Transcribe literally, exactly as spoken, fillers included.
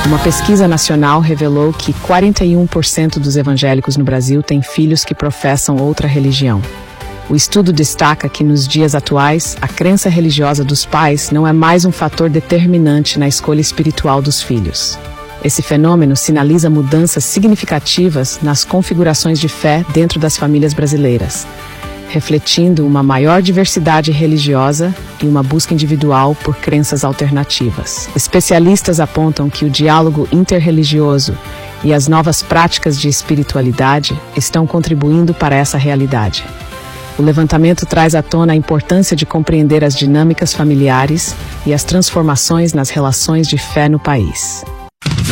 Uma pesquisa nacional revelou que quarenta e um por cento dos evangélicos no Brasil têm filhos que professam outra religião. O estudo destaca que, nos dias atuais, a crença religiosa dos pais não é mais um fator determinante na escolha espiritual dos filhos. Esse fenômeno sinaliza mudanças significativas nas configurações de fé dentro das famílias brasileiras, refletindo uma maior diversidade religiosa e uma busca individual por crenças alternativas. Especialistas apontam que o diálogo interreligioso e as novas práticas de espiritualidade estão contribuindo para essa realidade. O levantamento traz à tona a importância de compreender as dinâmicas familiares e as transformações nas relações de fé no país.